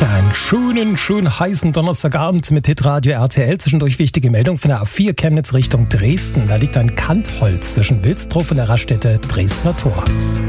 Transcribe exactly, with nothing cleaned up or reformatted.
Einen schönen, schön heißen Donnerstagabend mit Hitradio R T L. Zwischendurch wichtige Meldung von der A vier Chemnitz Richtung Dresden. Da liegt ein Kantholz zwischen Wilsdruff und der Raststätte Dresdner Tor.